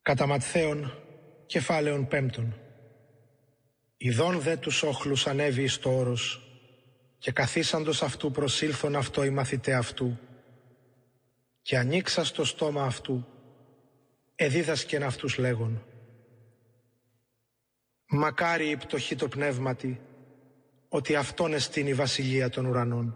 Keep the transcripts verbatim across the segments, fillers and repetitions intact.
Κατά Ματθαίον, κεφάλαιον πέμπτον. Ιδών δε τους όχλους ανέβη εις το όρος, και καθίσαντος αυτού προσήλθον αυτό οι μαθηταί αυτού, και ανοίξας το στόμα αυτού, εδίδασκεν αυτούς λέγον: μακάρι η πτωχή το πνεύματι, ότι αυτόν εστίν η βασιλεία των ουρανών.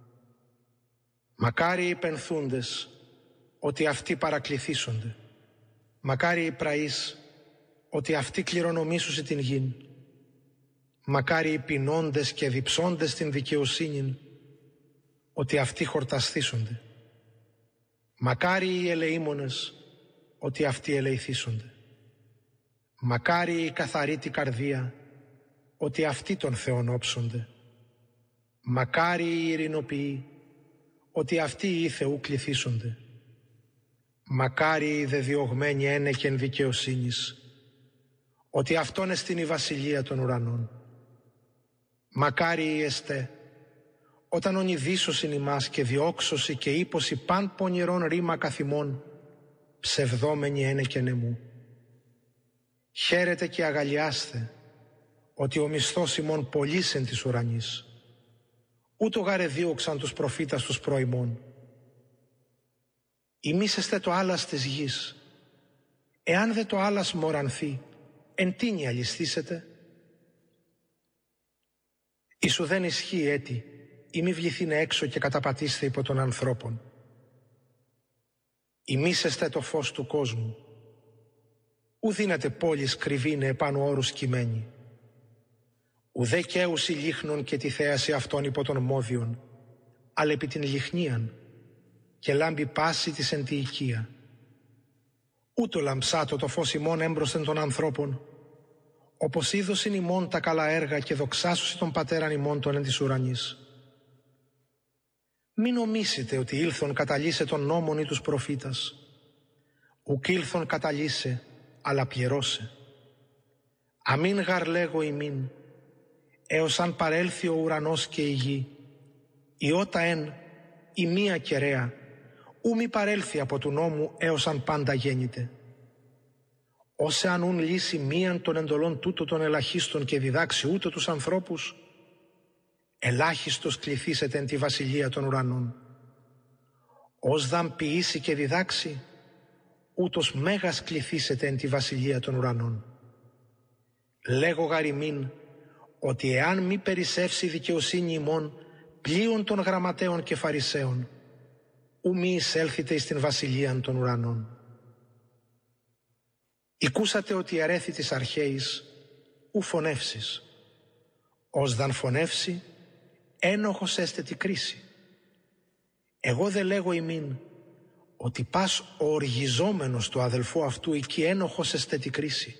Μακάρι οι πενθούντες, ότι αυτοί παρακληθήσονται. Μακάρι οι πραείς, ότι αυτοί κληρονομήσουσι την γην. Μακάρι οι πεινώντες και διψώντες την δικαιοσύνην, ότι αυτοί χορτασθήσονται. Μακάρι οι ελεήμονες, ότι αυτοί ελεηθήσονται. Μακάρι οι καθαροί την καρδία, ότι αυτοί τον Θεόν όψονται. Μακάρι οι ειρηνοποιοί, ότι αυτοί οι Θεού κληθήσονται. Μακάρι οι δε διωγμένοι ένεκεν δικαιοσύνης, ότι αυτόν εστιν η βασιλεία των ουρανών. Μακάρι οι εστέ, όταν ονειδήσωσιν ημάς και διώξωση και ύποση παν πονηρών ρήμα καθημών, ψευδόμενοι ένεκεν εμού. Χαίρετε και αγαλιάστε, ότι ο μισθός ημών πολύς εν της ουρανής. Ούτω γάρε δίωξαν τους προφήτας τους προημών. Ημίσεστε το άλας της γης. Εάν δε το άλας μορανθεί, εν τίνι αλυσθήσετε. Ισου δεν ισχύει έτη, ή μη βληθήνε έξω και καταπατήστε υπό των ανθρώπων. Ημίσεστε το φως του κόσμου. Ου δύναται πόλης κρυβήνε επάνω όρους κειμένη. Ουδέ καίουσι λίχνων και τη θέαση αυτών υπό των μόδιων, αλλά επί την λιχνίαν, και λάμπει πάση της εν τη οικία. Ούτω λαμψάτο το φως ημών έμπροσθεν των ανθρώπων, όπως είδωσιν ημών τα καλά έργα και δοξάσουσι των πατέραν ημών των εν της ουρανής. Μην νομίσετε ότι ήλθον καταλύσε των νόμων ή τους προφήτας. Ουκ ήλθον καταλύσε, αλλά πληρώσε. Αμήν γαρ λέγω ημίν, έως αν παρέλθει ο ουρανός και η γη, η ότα εν, η μία κεραία, ου μη παρέλθει από του νόμου έως αν πάντα γέννηται. Όσε αν ούν λύσει μίαν των εντολών τούτο των ελαχίστων και διδάξει ούτε τους ανθρώπους, ελάχιστος κληθήσετε εν τη βασιλεία των ουρανών. Ως δαν ποιήσει και διδάξει, ούτως μέγας κληθήσετε εν τη βασιλεία των ουρανών. Λέγω γαριμήν, ότι εάν μη περισσεύσει η δικαιοσύνη ημών πλοίων των γραμματέων και φαρισαίων, ου μη εισέλθετε εις την βασιλείαν των ουρανών. Οικούσατε ότι ερέθη της αρχαίης, ου φωνεύσεις. Ως δαν φωνεύσει, ένοχος έστε τη κρίση. Εγώ δε λέγω ημίν, ότι πας ο οργιζόμενος του αδελφού αυτού εκεί ένοχος έστε τη κρίση.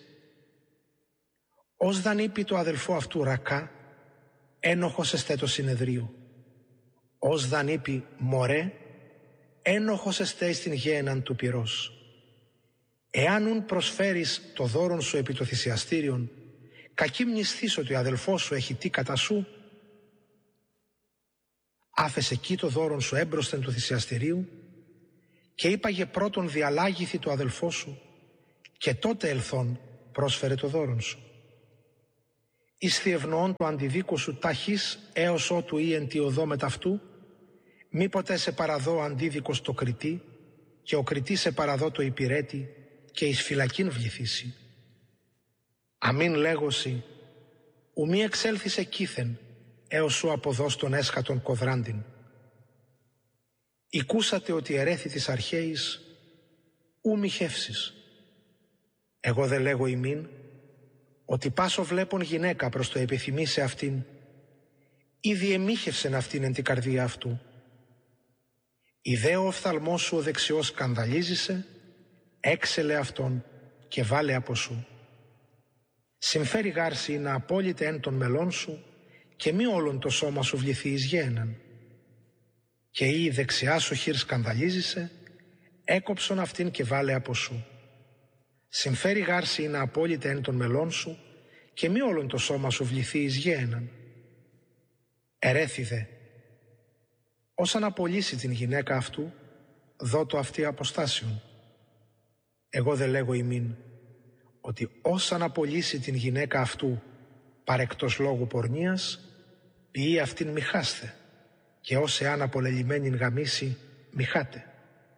Ως δαν είπε το αδελφό αυτού ρακά, ένοχος εστέ το συνεδρίο. Ως δαν είπε μωρέ, ένοχος εστέ στην γέαιναν του πυρός. Εάν ουν προσφέρεις το δώρον σου επί το θυσιαστήριον, κακή μνηστής ότι ο αδελφός σου έχει τι κατά σου, άφεσε εκεί το δώρον σου έμπροσθεν του θυσιαστηρίου και είπαγε πρώτον διαλάγηθη το αδελφό σου και τότε ελθόν πρόσφερε το δώρον σου. Εις θιευνοών το αντιδίκο σου ταχύς έως ότου ή εν τη οδό μεταυτού, μήποτε σε παραδώ αντίδικος το κριτή και ο κριτής σε παραδώ το υπηρέτη και εις φυλακήν βληθήσει. Αμήν λέγωση, ου μη εξέλθεις εκείθεν έως σου αποδώς τον έσχατον κοδράντην. Οικούσατε ότι ερέθη της αρχαίης, ου μη χεύσεις. Εγώ δε λέγω ημίν, ότι πάσο βλέπων γυναίκα προς το επιθυμεί σε αυτήν, ήδη εμίχευσεν αυτήν εν την καρδία αυτού. Ιδέ ο οφθαλμός σου ο δεξιός σκανδαλίζησε, έξελε αυτόν και βάλε από σου. Συμφέρει γάρση να απόλυτε εν των μελών σου και μη όλον το σώμα σου βληθεί εις γέαιναν. Και ή η δεξιά σου χείρ σκανδαλίζησε, έκοψον αυτήν και βάλε από σου. Συμφέρει γάρση να απόλυτε εν των μελών σου και μη όλον το σώμα σου βληθεί εις γέαιναν. Ερέθιδε, ως αναπολύσει την γυναίκα αυτού, δώτω αυτή αποστάσεων. Εγώ δε λέγω ημίν, ότι όσαν απολύσει την γυναίκα αυτού παρεκτός λόγου πορνείας, ποιεί αυτήν μη χάσθε, και ως εάν απολελειμμένην γαμίσει, μη χάτε.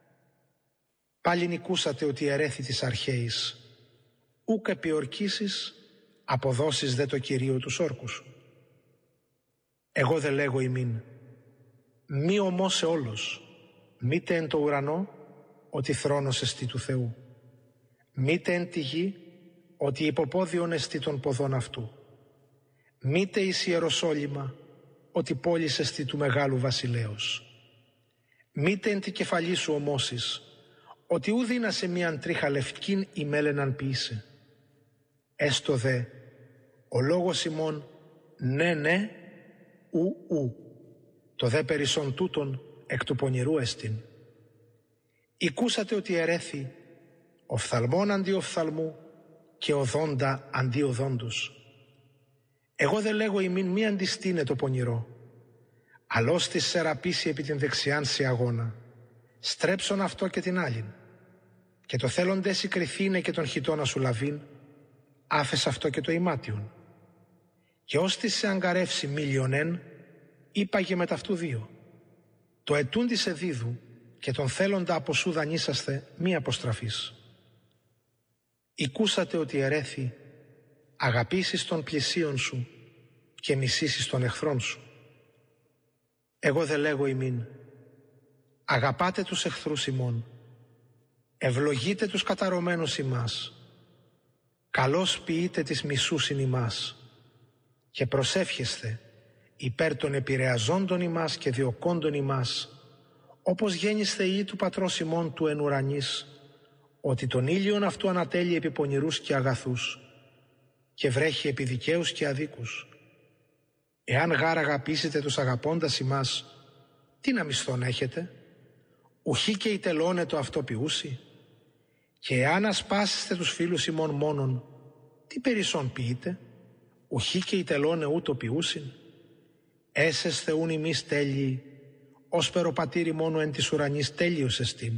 Πάλιν οικούσατε ότι ερέθη της αρχαίης, ούκ επιορκήσεις, αποδώσεις δε το Κυρίο τους όρκους σου. Εγώ δε λέγω ημίν, μη ομός σε όλος, μήτε εν το ουρανό, ότι θρόνος εστί του Θεού, μήτε εν τη γη, ότι υποπόδιον εστί των ποδών αυτού, μήτε εις Ιεροσόλυμα, ότι πόλης εστί του Μεγάλου Βασιλέως, μήτε εν τη κεφαλή σου ομώσεις, ότι ου δίνασε μίαν τρίχα λευκήν ή μέλαιναν ποιήσε. Έστω δε, ο λόγος ημών ναι ναι, ου ου, το δε περισσόν τούτον εκ του πονηρού εστίν. Οικούσατε ότι ερέθη οφθαλμόν αντί οφθαλμού και οδόντα αντί οδόντος. Εγώ δε λέγω ημίν μη αντιστήνε το πονηρό, αλλώς της σεραπήσει επί την δεξιάν σε αγώνα, στρέψον αυτό και την άλλην, και το θέλον δέσι κρυθήνε και τον χιτώνα σου λαβήν, άφες αυτό και το ημάτιον. Και ως της σε αγκαρεύσει μίλιονεν, είπαγε με ταυτού δύο, το ετούντι σε δίδου και τον θέλοντα από σου δανείσαστε μη αποστραφής. Οικούσατε ότι ερέθη αγαπήσεις των πλησίων σου και μισήσεις των εχθρών σου. Εγώ δε λέγω ημίν, αγαπάτε τους εχθρούς ημών, ευλογείτε τους καταρωμένους ημάς, καλώς ποιείτε τις μισούσιν ημάς και προσεύχεστε υπέρ των επηρεαζόντων ημάς και διωκόντων ημάς, όπως γέννηστε ή του πατρός ημών του εν ουρανής, ότι τον ήλιον αυτού ανατέλει επί πονηρούς και αγαθούς και βρέχει επί δικαίους και αδίκους. Εάν γάρ αγαπήσετε τους αγαπώντας ημάς, τι να μισθόν έχετε, ουχή και η τελώνε το αυτό ποιούσι, και εάν ασπάσετε τους φίλους ημών μόνον, τι περισσόν ποιείτε, ουχή και η τελώνε ούτω ποιούσιν. Έσες Θεούν ημείς τέλειοι, ως περοπατήρι μόνο εν της ουρανής τέλειος εστίν.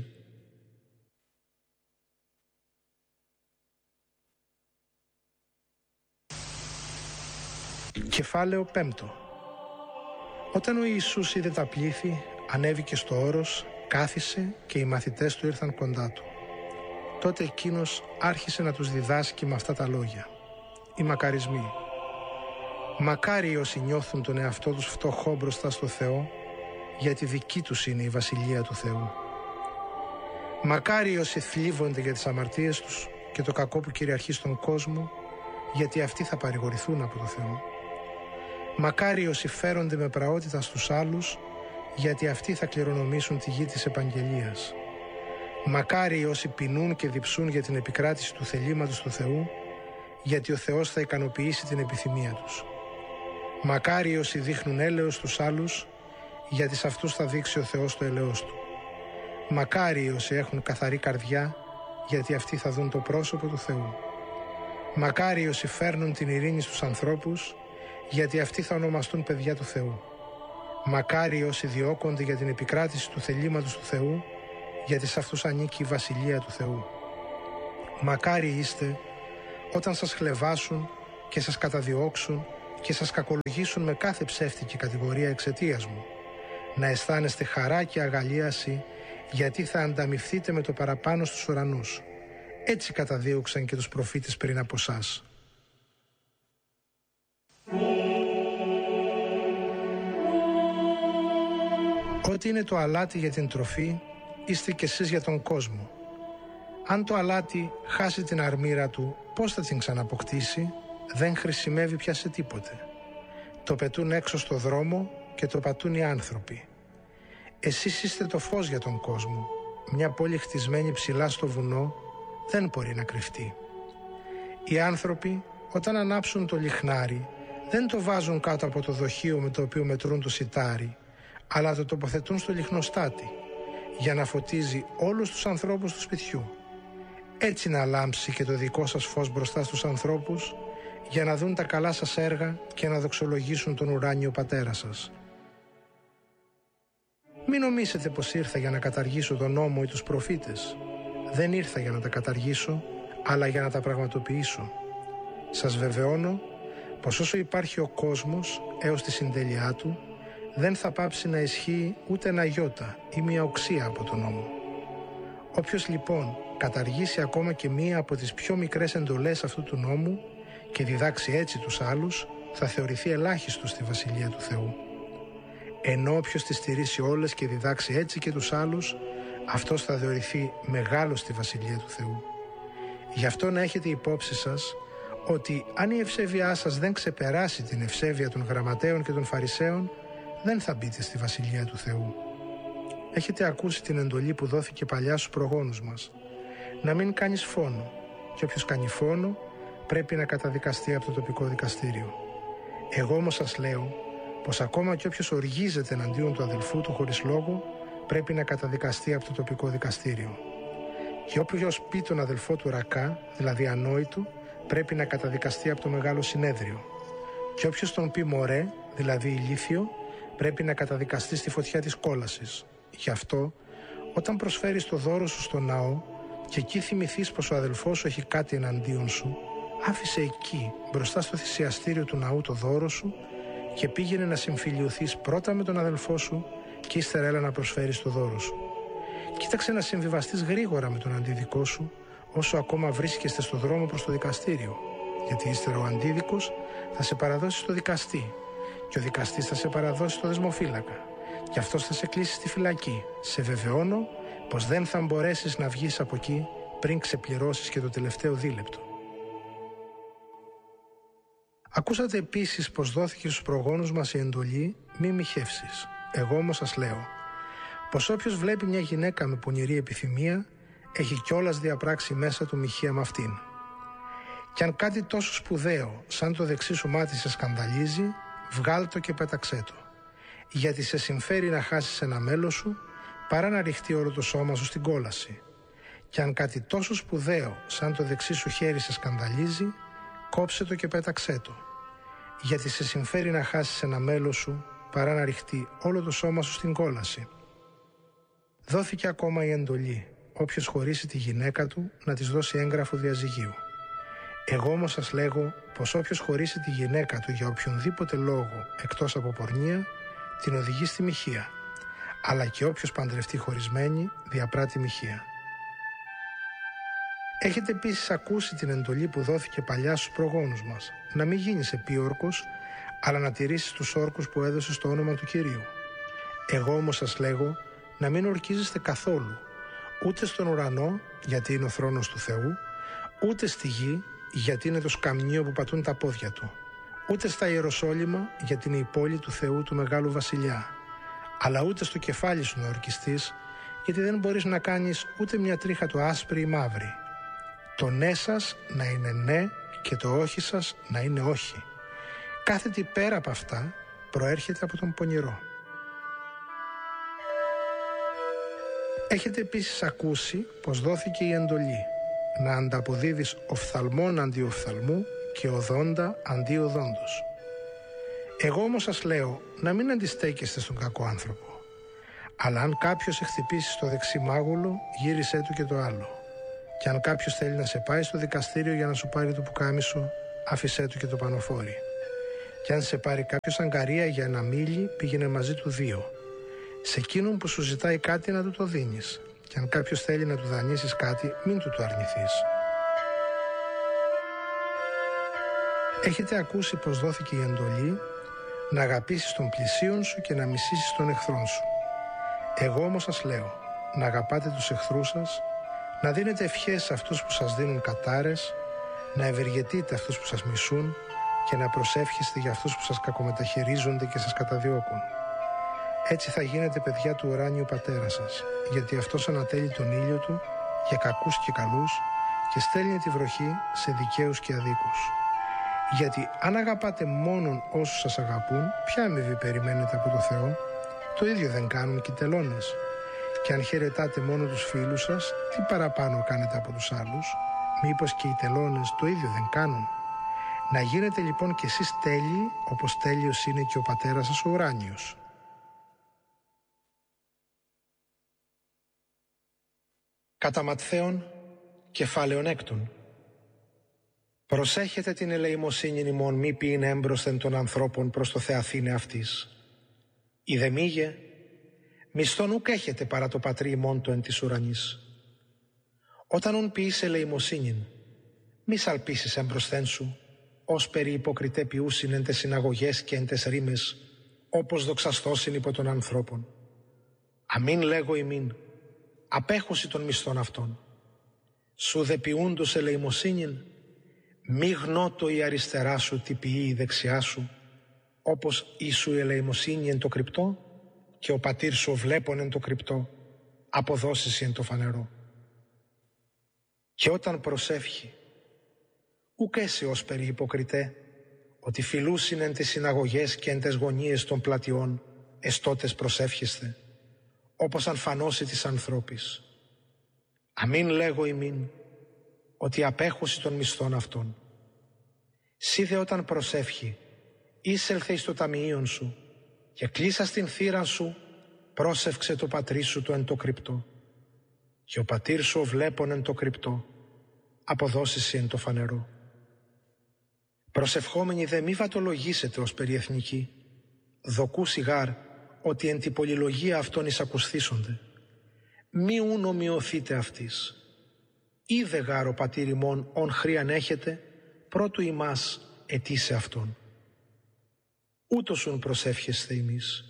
Κεφάλαιο πέμπτο. Όταν ο Ιησούς είδε τα πλήθη, ανέβηκε στο όρος, κάθισε και οι μαθητές του ήρθαν κοντά του. Τότε εκείνος άρχισε να τους διδάσκει με αυτά τα λόγια. Οι μακαρισμοί. Μακάρι όσοι νιώθουν τον εαυτό τους φτωχό μπροστά στο Θεό, γιατί δική τους είναι η Βασιλεία του Θεού. Μακάρι όσοι θλίβονται για τις αμαρτίες τους και το κακό που κυριαρχεί στον κόσμο, γιατί αυτοί θα παρηγορηθούν από το Θεό. Μακάρι όσοι φέρονται με πραότητα στους άλλους, γιατί αυτοί θα κληρονομήσουν τη γη της επαγγελίας. Μακάρι όσοι πεινούν και διψούν για την επικράτηση του θελήματος του Θεού, γιατί ο Θεός θα ικανοποιήσει την επιθυμία τους. Μακάρι όσοι δείχνουν έλεος στους άλλους, γιατί σε αυτούς θα δείξει ο Θεός το ελεός του. Μακάρι όσοι έχουν καθαρή καρδιά, γιατί αυτοί θα δουν το πρόσωπο του Θεού. Μακάρι όσοι φέρνουν την ειρήνη στους ανθρώπους, γιατί αυτοί θα ονομαστούν παιδιά του Θεού. Μακάρι όσοι διώκονται για την επικράτηση του θελήματος του Θεού, γιατί σε αυτούς ανήκει η Βασιλεία του Θεού. Μακάρι είστε όταν σας χλευάσουν και σας καταδιώξουν και σας κακολογήσουν με κάθε ψεύτικη κατηγορία εξαιτίας μου. Να αισθάνεστε χαρά και αγαλίαση, γιατί θα ανταμοιφθείτε με το παραπάνω στους ουρανούς. Έτσι καταδίωξαν και τους προφήτες πριν από εσάς. Ό,τι είναι το αλάτι για την τροφή, είστε κι εσείς για τον κόσμο. Αν το αλάτι χάσει την αρμήρα του, πώς θα την ξαναποκτήσει? Δεν χρησιμεύει πια σε τίποτε. Το πετούν έξω στο δρόμο και το πατούν οι άνθρωποι. Εσείς είστε το φως για τον κόσμο. Μια πόλη χτισμένη ψηλά στο βουνό δεν μπορεί να κρυφτεί. Οι άνθρωποι όταν ανάψουν το λιχνάρι δεν το βάζουν κάτω από το δοχείο με το οποίο μετρούν το σιτάρι, αλλά το τοποθετούν στο λιχνοστάτη για να φωτίζει όλους τους ανθρώπους του σπιτιού. Έτσι να λάμψει και το δικό σας φως μπροστά στους ανθρώπους, για να δουν τα καλά σας έργα και να δοξολογήσουν τον ουράνιο Πατέρα σας. Μην νομίσετε πως ήρθα για να καταργήσω τον νόμο ή τους προφήτες. δεν ήρθα για να τα καταργήσω, αλλά για να τα πραγματοποιήσω. Σας βεβαιώνω πως όσο υπάρχει ο κόσμος έως τη συντέλειά του, δεν θα πάψει να ισχύει ούτε ένα ιότα ή μια οξία από τον νόμο. Όποιος λοιπόν καταργήσει ακόμα και μία από τις πιο μικρές εντολές αυτού του νόμου και διδάξει έτσι τους άλλους, θα θεωρηθεί ελάχιστος στη Βασιλεία του Θεού. Ενώ όποιος τις στηρίσει όλες και διδάξει έτσι και τους άλλους, αυτός θα θεωρηθεί μεγάλος στη Βασιλεία του Θεού. Γι' αυτό να έχετε υπόψη σας ότι αν η ευσέβειά σας δεν ξεπεράσει την ευσέβεια των γραμματέων και των φαρισαίων, δεν θα μπείτε στη Βασιλεία του Θεού. Έχετε ακούσει την εντολή που δόθηκε παλιά στους προγόνους μας, να μην κάνεις φόνο, και όποιος κάνει φόνο πρέπει να καταδικαστεί από το τοπικό δικαστήριο. Εγώ όμως σας λέω πως ακόμα και όποιος οργίζεται εναντίον του αδελφού του χωρίς λόγο πρέπει να καταδικαστεί από το τοπικό δικαστήριο. Και όποιος πει τον αδελφό του ρακά, δηλαδή ανόητο, πρέπει να καταδικαστεί από το μεγάλο συνέδριο. Και όποιος τον πει μωρέ, δηλαδή ηλίθιο, πρέπει να καταδικαστεί στη φωτιά της κόλασης. Γι' αυτό, όταν προσφέρεις το δώρο σου στο ναό και εκεί θυμηθείς πως ο αδελφός σου έχει κάτι εναντίον σου, άφησε εκεί, μπροστά στο θυσιαστήριο του ναού, το δώρο σου και πήγαινε να συμφιλιωθείς πρώτα με τον αδελφό σου και ύστερα έλα να προσφέρεις το δώρο σου. Κοίταξε να συμβιβαστείς γρήγορα με τον αντίδικό σου όσο ακόμα βρίσκεστε στο δρόμο προς το δικαστήριο, γιατί ύστερα ο αντίδικος θα σε παραδώσει στο δικαστή και ο δικαστής θα σε παραδώσει στο δεσμοφύλακα και αυτός θα σε κλείσει στη φυλακή. Σε βεβαιώνω πως δεν θα μπορέσεις να βγεις από εκεί πριν ξεπληρώσεις και το τελευταίο δίλεπτο. Ακούσατε επίσης πως δόθηκε στους προγόνους μας η εντολή μη μοιχεύσεις. Εγώ όμως σας λέω πως όποιος βλέπει μια γυναίκα με πονηρή επιθυμία έχει κιόλας διαπράξει μέσα του μοιχεία με αυτήν. Κι αν κάτι τόσο σπουδαίο σαν το δεξί σου μάτι σε σκανδαλίζει, βγάλ' το και πέταξέ το. Γιατί σε συμφέρει να χάσεις ένα μέλος σου παρά να ρηχτεί όλο το σώμα σου στην κόλαση. Κι αν κάτι τόσο σπουδαίο σαν το δεξί σου χέρι σε σκανδαλίζει, κόψε το και πέταξέ το. Γιατί σε συμφέρει να χάσεις ένα μέλος σου παρά να ρηχτεί όλο το σώμα σου στην κόλαση. Δόθηκε ακόμα η εντολή, όποιος χωρίσει τη γυναίκα του να της δώσει έγγραφο διαζυγίου. Εγώ όμως σας λέγω πως όποιος χωρίσει τη γυναίκα του για οποιονδήποτε λόγο εκτός από πορνεία, την οδηγεί στη μοιχεία, αλλά και όποιος παντρευτεί χωρισμένη διαπράττει μοιχεία. Έχετε επίσης ακούσει την εντολή που δόθηκε παλιά στους προγόνους μας, να μην γίνεις επίορκος, αλλά να τηρήσεις τους όρκους που έδωσε στο όνομα του Κυρίου. Εγώ όμως σας λέγω να μην ορκίζεστε καθόλου, ούτε στον ουρανό, γιατί είναι ο θρόνος του Θεού, ούτε στη γη, γιατί είναι το σκαμνίο που πατούν τα πόδια του, ούτε στα Ιεροσόλυμα, γιατί είναι η πόλη του Θεού του Μεγάλου Βασιλιά, αλλά ούτε στο κεφάλι σου να ορκιστείς, γιατί δεν μπορείς να κάνεις ούτε μια τρίχα του άσπρη ή μαύρη. Το ναι σας να είναι ναι και το όχι σας να είναι όχι. Κάθε τι πέρα από αυτά προέρχεται από τον πονηρό. Έχετε επίσης ακούσει πως δόθηκε η εντολή να ανταποδίδεις οφθαλμόν αντί οφθαλμού και οδόντα αντί οδόντος. Εγώ όμως σας λέω να μην αντιστέκεστε στον κακό άνθρωπο, αλλά αν κάποιος σε χτυπήσει στο δεξί μάγουλο, γύρισέ του και το άλλο. Και αν κάποιος θέλει να σε πάει στο δικαστήριο για να σου πάρει το πουκάμισο, άφησέ του και το πανοφόρι. Και αν σε πάρει κάποιος αγκαρία για ένα μίλι, πήγαινε μαζί του δύο. Σε εκείνον που σου ζητάει κάτι να του το δίνεις. Και αν κάποιος θέλει να του δανείσεις κάτι, μην του το αρνηθείς. Έχετε ακούσει πως δόθηκε η εντολή να αγαπήσεις τον πλησίον σου και να μισήσεις τον εχθρόν σου. Εγώ όμως σας λέω να αγαπάτε τους εχθρούς σας, να δίνετε ευχές σε αυτούς που σας δίνουν κατάρες, να ευεργετείτε αυτούς που σας μισούν και να προσεύχεστε για αυτούς που σας κακομεταχειρίζονται και σας καταδιώκουν. Έτσι θα γίνετε παιδιά του ουράνιου πατέρα σας, γιατί αυτός ανατέλει τον ήλιο του για κακούς και καλούς και στέλνει τη βροχή σε δικαίους και αδίκους. Γιατί αν αγαπάτε μόνον όσους σας αγαπούν, ποια αμοιβή περιμένετε από το Θεό? Το ίδιο δεν κάνουν και οι τελώνες. Και αν χαιρετάτε μόνο τους φίλους σας, τι παραπάνω κάνετε από τους άλλους? Μήπως και οι τελώνες το ίδιο δεν κάνουν? Να γίνετε λοιπόν κι εσείς τέλειοι, όπως τέλειος είναι και ο πατέρας σας ο ουράνιος. Κατά Ματθαίον, κεφάλαιον έκτον. Προσέχετε την ελεημοσύνην ημών μη ποιήν έμπροσθεν των ανθρώπων προς το θεαθήνε αυτής. Ιδε μήγε, μισθόν ουκ έχετε παρά το πατρί ημών το εν της ουρανής. Όταν ουν ποιείς ελεημοσύνην, μη σαλπίσεις έμπροσθεν σου, ως περί υποκριτέ ποιούσιν εν τες συναγωγές και εν τες ρήμες, όπως δοξαστώσιν υπό των ανθρώπων. Αμήν λέγω ημίν, απέχωση των μισθών αυτών. Σου δε ποιούντος ελεημοσύνην, μη γνώτο η αριστερά σου τι ποιεί η δεξιά σου, όπως ήσου η ελεημοσύνη εν το κρυπτό και ο πατήρ σου βλέπων εν το κρυπτό, αποδώσεις εν το φανερό. Και όταν προσεύχει, ουκ έσαι ως περί υποκριτέ, ότι φιλούσιν εν τες συναγωγές και εν τες γωνίες των πλατιών, εστότες προσεύχεστε, όπως αν φανώσει της ανθρώπης. Αμήν λέγω ημίν, ότι απέχωση των μισθών αυτών. Σύ δε όταν προσεύχει, είσελθε εις το ταμιείον σου και κλείσα στην θύραν σου, πρόσευξε το πατρί σου το εν το κρυπτό. Και ο πατήρ σου ο βλέπων εν το κρυπτό, αποδώσεις εν το φανερό. Προσευχόμενοι δε μη βατολογήσετε ως περιεθνικοί, δοκούσι γάρ, ότι εν τη πολυλογία αυτών εισακουσθήσονται. Μη ούν ομοιωθείτε αυτής. Είδε γάρ ο πατήρ ημών ον χρίαν έχετε, πρώτου ημάς ετήσε αυτόν. Ούτως ουν προσεύχεστε ημείς.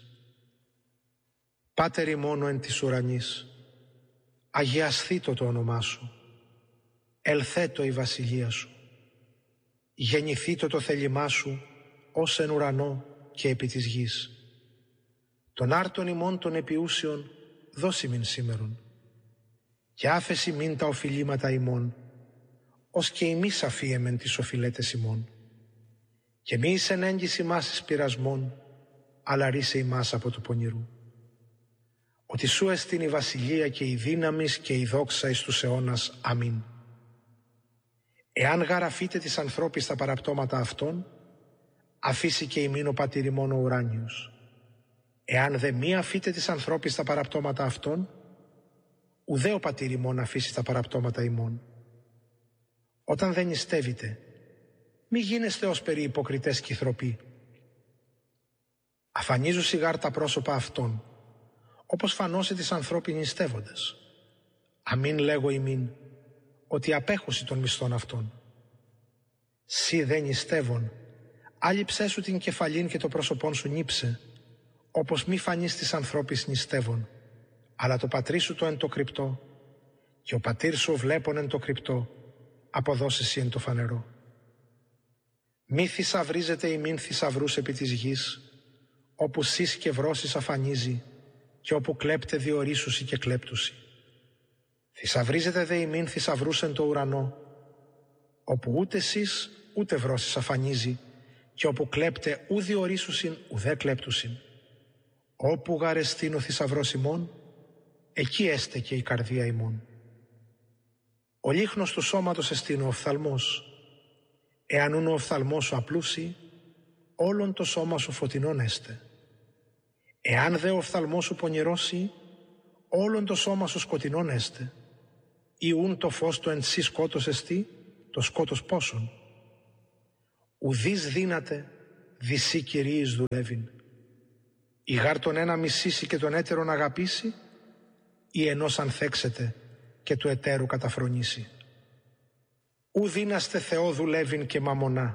Πάτερ ημών εν της ουρανής, αγιασθήτω το όνομά σου, ελθέτω η βασιλεία σου, γεννηθήτω το θέλημά σου, ως εν ουρανό και επί της γης. Τον άρτον ημών των επιούσιων δώσιμην σήμερον, και άφεση μην τα οφειλήματα ημών, ως και ημείς αφίεμεν τις οφειλέτες ημών. Και μη εις εν έγκυση μας εις πειρασμών, αλλά ρίσε ημάς από του πονηρού. Ότι σου εστίν η βασιλεία και η δύναμις και η δόξα εις τους αιώνας. Αμήν. Εάν γαραφείτε της ανθρώπης τα παραπτώματα αυτών, αφήσει και ημίν ο πατήρ ημών ο ουράνιος. Εάν δε μη αφείτε της ανθρώπης τα παραπτώματα αυτών, ουδέ ο πατήρ ημών αφήσει τα παραπτώματα ημών. Όταν δεν νηστεύετε, μη γίνεστε ως περί υποκριτές κυθροποί. Αφανίζουν σιγάρ τα πρόσωπα αυτών, όπως φανώσει της ανθρώπιν νηστεύοντες. Αμήν λέγω ημίν, ότι απέχωση των μισθών αυτών. Σύ δεν νηστεύων, άλυψέ σου την κεφαλήν και το πρόσωπόν σου νύψε, όπως μη φανείς της ανθρώπης νηστεύων, αλλά το πατρί σου το εν το κρυπτό, και ο πατήρ σου βλέπων εν το κρυπτό, αποδώσεις εν το φανερό. Μη θησαυρίζετε ημίν θησαυρούς επί της γης, όπου σεις και βρώσεις αφανίζει, και όπου κλέπτε διορίσουσι και κλέπτουσι. Θησαυρίζετε δε ημίν θησαυρούς εν το ουρανό, όπου ούτε σεις ούτε βρώσεις αφανίζει, και όπου κλέπτε ου διορίσουσιν ουδέ κλέπτουσιν. Όπου γαρεστήν ο θησαυρός ημών, εκεί έστε και η καρδία ημών. Ο λίχνος του σώματος εστίν ο οφθαλμός. Εάν ούν ο οφθαλμός σου απλούσι, όλον το σώμα σου φωτεινόν έστε. Εάν δε ο οφθαλμός σου πονηρώσει, όλον το σώμα σου σκοτεινόν έστε. Ή ούν το φως του εν σύ σκότος εστί, το σκότος πόσον. Ουδείς δύναται, δυσί κυρίης δουλεύειν. Η γάρ τον ένα μισήσει και τον έτερον αγαπήσει, ή ενός ανθέξετε και του εταίρου καταφρονήσει. Ου δύναστε Θεό δουλεύειν και μαμονά.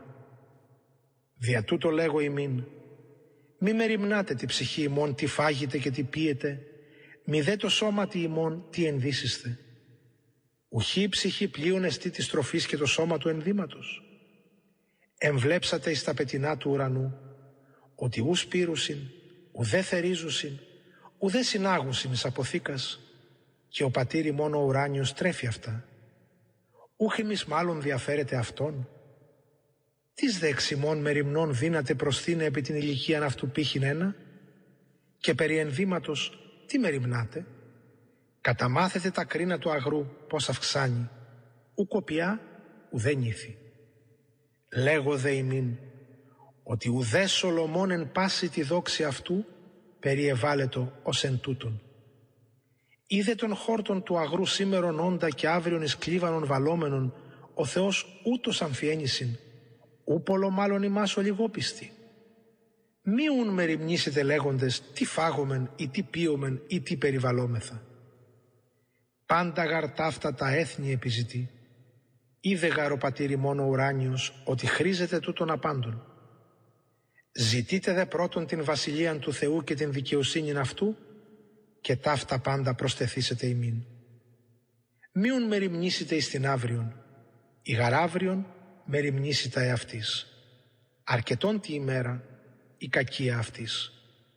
Δια τούτο λέγω ημίν, μη μεριμνάτε τη ψυχή ημών τι φάγετε και τι πίετε, μη δε το σώμα τι ημών τι ενδύσιστε. Ουχή η ψυχή πλοίων εστί της τροφής και το σώμα του ενδύματος. Εμβλέψατε εις τα πετεινά του ουρανού, ότι ου σπήρουσιν, ουδέ θερίζουσιν, ουδέ συνάγουσιν εις αποθήκας, και ο πατήρ ημών ο ουράνιος τρέφει αυτά. Ούχ εμείς μάλλον διαφέρεται αυτόν. Τις δε εξημών μεριμνών δύναται προσθήνε επί την ηλικίαν αυτού πήχην ένα, και περί ενδύματος τι μεριμνάτε. Καταμάθετε τα κρίνα του αγρού πώς αυξάνει, ου κοπιά ουδέ νύθι. Λέγω δε ημίν, ότι ουδέ Σολομών εν πάση τη δόξη αυτού περιεβάλλετο ως εν τούτον. Είδε των χόρτων του αγρού σήμερον όντα και αύριον εις κλίβανον βαλόμενον, ο Θεός ούτως αμφιένισιν, ου πολλο μάλλον ημάς ολιγόπιστοι. Μη ουν μεριμνήσετε λέγοντες τι φάγομεν ή τι πίομεν ή τι περιβαλλόμεθα. Πάντα γαρ ταύτα τα έθνη επιζητεί. Είδε γαρ ο πατήρι μόνο ουράνιος ότι χρήζεται τούτον απάντων. Ζητείτε δε πρώτον την βασιλείαν του Θεού και την δικαιοσύνην αυτού και ταύτα πάντα προστεθήσετε ημίν. Μη ουν μεριμνήσετε εις την αύριον, η γαρ αύριον μεριμνήσητα εαυτής. Αρκετόν τη ημέρα η κακία αυτής.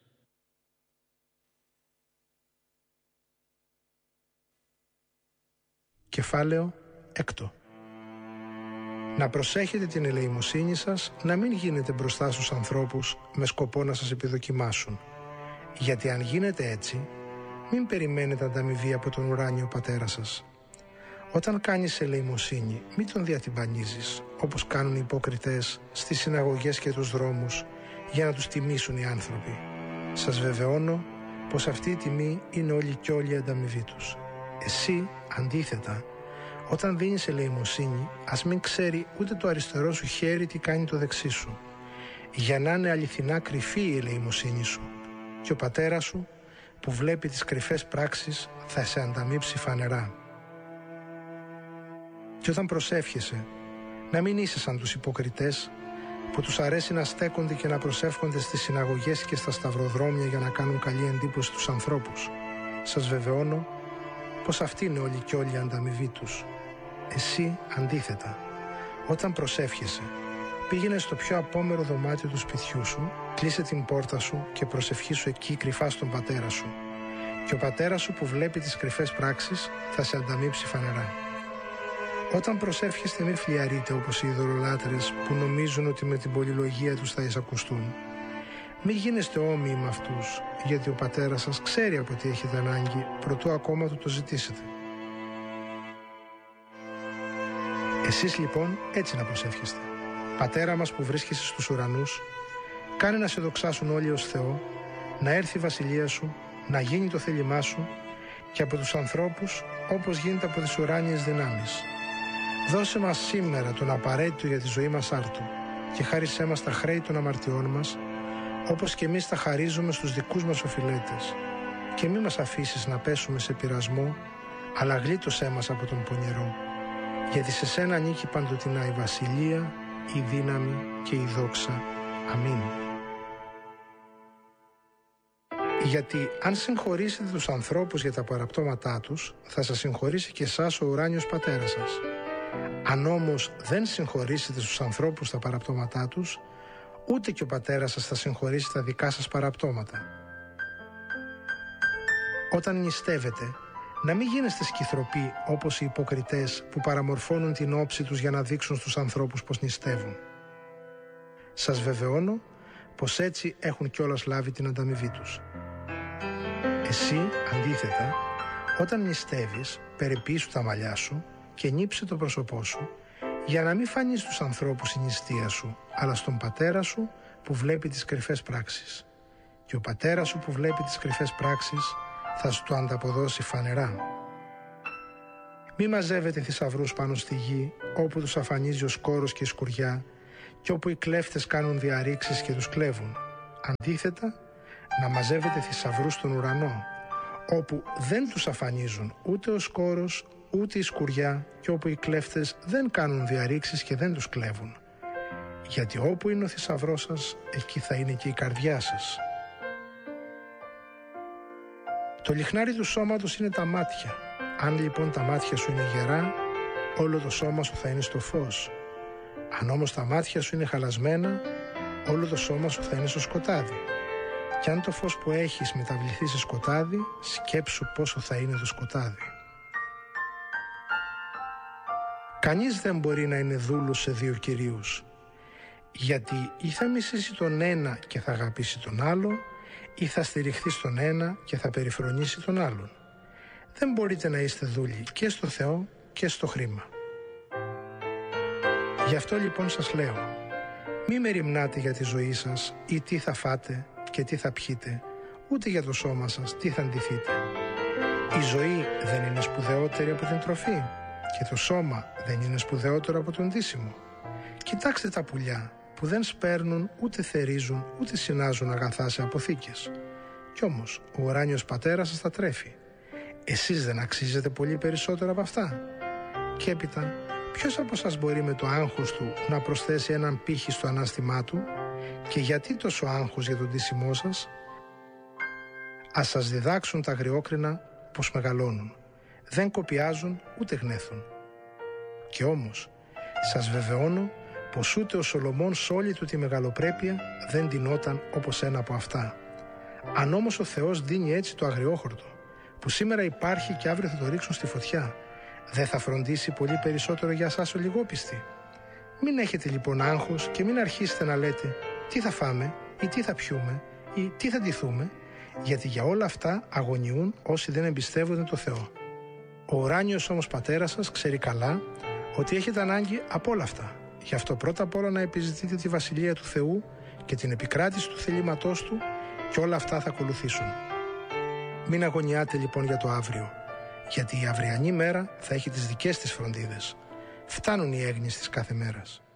Κεφάλαιο έκτο. Να προσέχετε την ελεημοσύνη σας, να μην γίνετε μπροστά στους ανθρώπους με σκοπό να σας επιδοκιμάσουν. Γιατί αν γίνετε έτσι, μην περιμένετε ανταμοιβή από τον ουράνιο πατέρα σας. Όταν κάνεις ελεημοσύνη, μην τον διατυμπανίζεις, όπως κάνουν οι υποκριτές στις συναγωγές και τους δρόμους, για να τους τιμήσουν οι άνθρωποι. Σας βεβαιώνω πως αυτή η τιμή είναι όλη και όλη η ανταμοιβή τους. Εσύ, αντίθετα, όταν δίνεις ελεημοσύνη, ας μην ξέρει ούτε το αριστερό σου χέρι τι κάνει το δεξί σου, για να είναι αληθινά κρυφή η ελεημοσύνη σου, και ο πατέρας σου, που βλέπει τις κρυφές πράξεις, θα σε ανταμείψει φανερά. Και όταν προσεύχεσαι, να μην είσαι σαν τους υποκριτές, που τους αρέσει να στέκονται και να προσεύχονται στις συναγωγές και στα σταυροδρόμια για να κάνουν καλή εντύπωση στους ανθρώπους. Σας βεβαιώνω πως αυτή είναι όλη και όλη η ανταμοιβή τους. Εσύ, αντίθετα, όταν προσεύχεσαι, πήγαινε στο πιο απόμερο δωμάτιο του σπιτιού σου, κλείσε την πόρτα σου και προσευχήσου εκεί κρυφά στον πατέρα σου. Και ο πατέρας σου που βλέπει τις κρυφές πράξεις θα σε ανταμείψει φανερά. Όταν προσεύχεστε, μην φλιαρείτε όπως οι ειδωλολάτρες που νομίζουν ότι με την πολυλογία τους θα εισακουστούν. Μη γίνεστε όμοιοι με αυτούς, γιατί ο πατέρας σας ξέρει από τι έχετε ανάγκη, προτού ακόμα του το ζητήσετε. Εσείς λοιπόν έτσι να προσεύχεστε. Πατέρα μας που βρίσκεσαι στους ουρανούς, κάνε να σε δοξάσουν όλοι ως Θεό, να έρθει η βασιλεία σου, να γίνει το θέλημά σου και από τους ανθρώπους όπως γίνεται από τις ουράνιες δυνάμεις. Δώσε μας σήμερα τον απαραίτητο για τη ζωή μας άρτο και χάρισέ μας τα χρέη των αμαρτιών μας, όπως και εμείς τα χαρίζουμε στους δικούς μας οφειλέτες. Και μη μας αφήσεις να πέσουμε σε πειρασμό, αλλά γλίτωσέ μας από τον πονηρό. Γιατί σε σένα ανήκει παντοτινά η βασιλεία, η δύναμη και η δόξα. Αμήν. Γιατί αν συγχωρήσετε τους ανθρώπους για τα παραπτώματά τους, θα σας συγχωρήσει και εσάς ο ουράνιος πατέρας σας. Αν όμως δεν συγχωρήσετε στους ανθρώπους τα παραπτώματά τους, ούτε και ο πατέρας σας θα συγχωρήσει τα δικά σας παραπτώματα. Όταν νηστεύετε, να μην γίνεστε σκυθροποί όπως οι υποκριτές που παραμορφώνουν την όψη τους για να δείξουν στους ανθρώπους πως νηστεύουν. Σας βεβαιώνω πως έτσι έχουν κιόλας λάβει την ανταμοιβή τους. Εσύ, αντίθετα, όταν νηστεύεις, περιποίησου τα μαλλιά σου και νύψε το πρόσωπό σου, για να μην φανείς στους ανθρώπους η νηστεία σου, αλλά στον πατέρα σου που βλέπει τις κρυφές πράξεις. Και ο πατέρας σου που βλέπει τις κρυφές πράξεις θα σου το ανταποδώσει φανερά. Μη μαζεύετε θησαυρούς πάνω στη γη, όπου τους αφανίζει ο σκόρος και η σκουριά, και όπου οι κλέφτες κάνουν διαρρήξεις και τους κλέβουν. Αντίθετα, να μαζεύετε θησαυρούς στον ουρανό, όπου δεν τους αφανίζουν ούτε ο σκόρος, ούτε η σκουριά, και όπου οι κλέφτες δεν κάνουν διαρρήξεις και δεν τους κλέβουν. Γιατί όπου είναι ο θησαυρός σας, εκεί θα είναι και η καρδιά σας. Το λιχνάρι του σώματος είναι τα μάτια. Αν λοιπόν τα μάτια σου είναι γερά, όλο το σώμα σου θα είναι στο φως. Αν όμως τα μάτια σου είναι χαλασμένα, όλο το σώμα σου θα είναι στο σκοτάδι. Και αν το φως που έχεις μεταβληθεί σε σκοτάδι, σκέψου πόσο θα είναι το σκοτάδι. Κανείς δεν μπορεί να είναι δούλος σε δύο κυρίους, γιατί ή θα μισήσει τον ένα και θα αγαπήσει τον άλλο, ή θα στηριχθεί στον ένα και θα περιφρονήσει τον άλλον. Δεν μπορείτε να είστε δούλοι και στο Θεό και στο χρήμα. Γι' αυτό λοιπόν σας λέω, μη μεριμνάτε για τη ζωή σας ή τι θα φάτε και τι θα πιείτε, ούτε για το σώμα σας τι θα ντυθείτε. Η ζωή δεν είναι σπουδαιότερη από την τροφή και το σώμα δεν είναι σπουδαιότερο από τον ντύσιμο. Κοιτάξτε τα πουλιά που δεν σπέρνουν, ούτε θερίζουν, ούτε συνάζουν αγαθά σε αποθήκες. Κι όμως ο ουράνιος πατέρας σας τα τρέφει. Εσείς δεν αξίζετε πολύ περισσότερο από αυτά? Και έπειτα, ποιος από σας μπορεί με το άγχος του να προσθέσει έναν πύχη στο ανάστημά του? Και γιατί τόσο άγχος για τον ντύσιμό σας? Ας σας διδάξουν τα αγριόκρινα πως μεγαλώνουν. Δεν κοπιάζουν ούτε γνέθουν. Και όμως, σας βεβαιώνω πως ούτε ο Σολομών σ' όλη του τη μεγαλοπρέπεια δεν ντυνόταν όπως ένα από αυτά. Αν όμως ο Θεός δίνει έτσι το αγριόχορτο, που σήμερα υπάρχει και αύριο θα το ρίξουν στη φωτιά, δεν θα φροντίσει πολύ περισσότερο για σας ο λιγόπιστοι? Μην έχετε λοιπόν άγχος και μην αρχίσετε να λέτε τι θα φάμε ή τι θα πιούμε ή τι θα ντυθούμε, γιατί για όλα αυτά αγωνιούν όσοι δεν εμπιστεύονται το Θεό. Ο ουράνιος όμως πατέρας σας ξέρει καλά ότι έχετε ανάγκη από όλα αυτά. Γι' αυτό πρώτα απ' όλα να επιζητείτε τη Βασιλεία του Θεού και την επικράτηση του θελήματός Του και όλα αυτά θα ακολουθήσουν. Μην αγωνιάτε λοιπόν για το αύριο, γιατί η αυριανή μέρα θα έχει τις δικές της φροντίδες. Φτάνουν οι έγνοιες της κάθε μέρας.